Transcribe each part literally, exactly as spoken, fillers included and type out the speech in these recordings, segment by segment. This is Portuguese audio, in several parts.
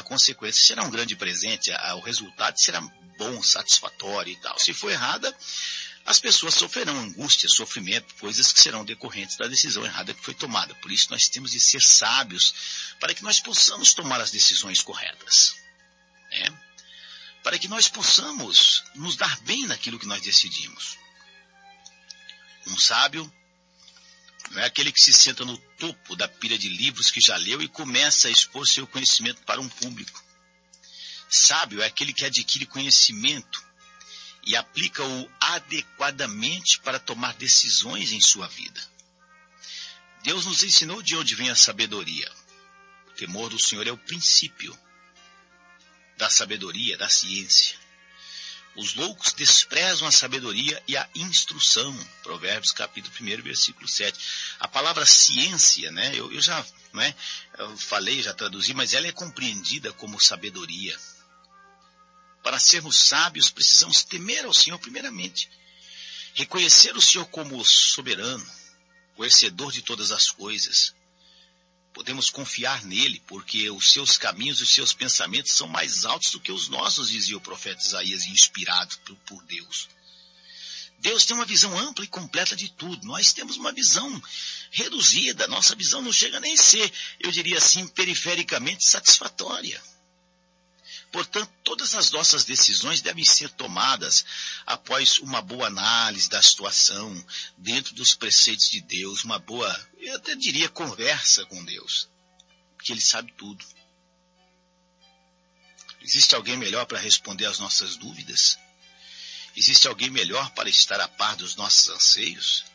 a consequência será um grande presente, a, o resultado será bom, satisfatório e tal. Se for errada, as pessoas sofrerão angústia, sofrimento, coisas que serão decorrentes da decisão errada que foi tomada. Por isso nós temos de ser sábios para que nós possamos tomar as decisões corretas, né? Para que nós possamos nos dar bem naquilo que nós decidimos. Um sábio não é aquele que se senta no topo da pilha de livros que já leu e começa a expor seu conhecimento para um público. Sábio é aquele que adquire conhecimento e aplica-o adequadamente para tomar decisões em sua vida. Deus nos ensinou de onde vem a sabedoria. O temor do Senhor é o princípio da sabedoria, da ciência. Os loucos desprezam a sabedoria e a instrução. Provérbios capítulo um, versículo sete. A palavra ciência, né, eu, eu já né, eu falei, já traduzi, mas ela é compreendida como sabedoria. Para sermos sábios, precisamos temer ao Senhor primeiramente. Reconhecer o Senhor como soberano, conhecedor de todas as coisas. Podemos confiar nele, porque os seus caminhos e os seus pensamentos são mais altos do que os nossos, dizia o profeta Isaías, inspirado por, por Deus. Deus tem uma visão ampla e completa de tudo. Nós temos uma visão reduzida. Nossa visão não chega nem a ser, eu diria assim, perifericamente satisfatória. Portanto, todas as nossas decisões devem ser tomadas após uma boa análise da situação, dentro dos preceitos de Deus, uma boa, eu até diria, conversa com Deus, porque Ele sabe tudo. Existe alguém melhor para responder às nossas dúvidas? Existe alguém melhor para estar a par dos nossos anseios?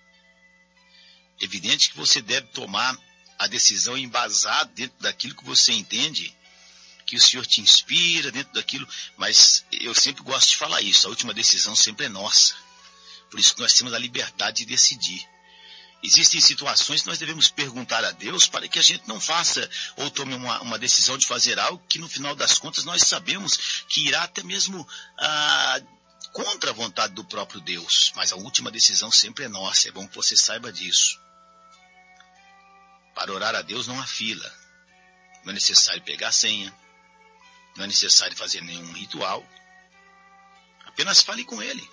É evidente que você deve tomar a decisão embasada dentro daquilo que você entende, que o Senhor te inspira dentro daquilo, mas eu sempre gosto de falar isso, a última decisão sempre é nossa. Por isso que nós temos a liberdade de decidir. Existem situações que nós devemos perguntar a Deus para que a gente não faça ou tome uma, uma decisão de fazer algo que no final das contas nós sabemos que irá até mesmo ah, contra a vontade do próprio Deus. Mas a última decisão sempre é nossa, é bom que você saiba disso. Para orar a Deus não há fila, não é necessário pegar a senha, não é necessário fazer nenhum ritual. Apenas fale com Ele.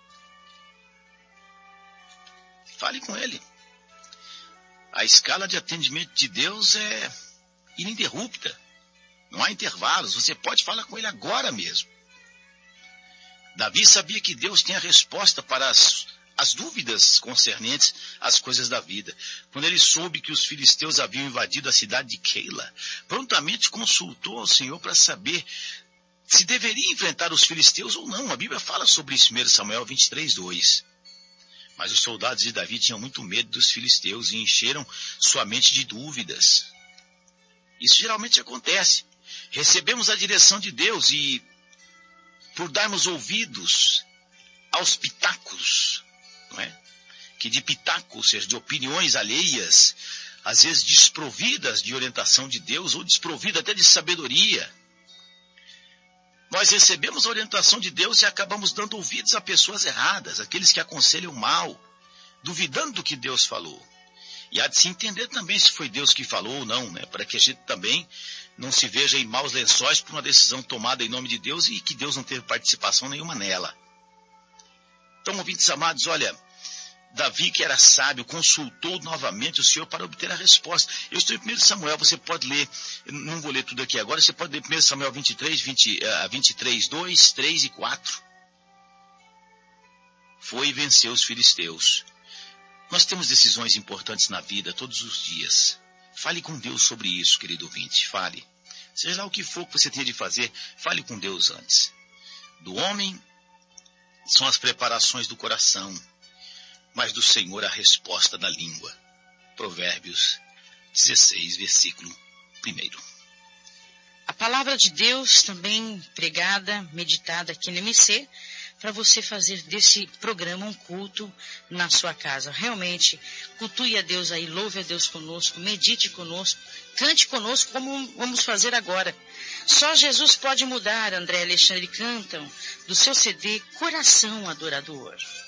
Fale com Ele. A escala de atendimento de Deus é ininterrupta. Não há intervalos. Você pode falar com Ele agora mesmo. Davi sabia que Deus tem a resposta para as, as dúvidas concernentes às coisas da vida. Quando ele soube que os filisteus haviam invadido a cidade de Keila, prontamente consultou ao Senhor para saber se deveria enfrentar os filisteus ou não. A Bíblia fala sobre isso em primeiro Samuel vinte e três, dois. Mas os soldados de Davi tinham muito medo dos filisteus e encheram sua mente de dúvidas. Isso geralmente acontece. Recebemos a direção de Deus e, por darmos ouvidos aos pitacos, não é? Que de pitaco, ou seja, de opiniões alheias, às vezes desprovidas de orientação de Deus ou desprovidas até de sabedoria, nós recebemos a orientação de Deus e acabamos dando ouvidos a pessoas erradas, aqueles que aconselham mal, duvidando do que Deus falou. E há de se entender também se foi Deus que falou ou não, né? Para que a gente também não se veja em maus lençóis por uma decisão tomada em nome de Deus e que Deus não teve participação nenhuma nela. Então, ouvintes amados, olha, Davi, que era sábio, consultou novamente o Senhor para obter a resposta. Eu estou em primeiro Samuel, você pode ler, eu não vou ler tudo aqui agora, você pode ler primeiro Samuel vinte e três, vinte, uh, vinte e três, dois, três e quatro. Foi e venceu os filisteus. Nós temos decisões importantes na vida todos os dias. Fale com Deus sobre isso, querido ouvinte, fale. Seja lá o que for que você tenha de fazer, fale com Deus antes. Do homem são as preparações do coração, mas do Senhor a resposta da língua. Provérbios dezesseis, versículo um. A palavra de Deus também pregada, meditada aqui no M C, para você fazer desse programa um culto na sua casa. Realmente, cultue a Deus aí, louve a Deus conosco, medite conosco, cante conosco como vamos fazer agora. Só Jesus pode mudar, André e Alexandre cantam do seu C D Coração Adorador.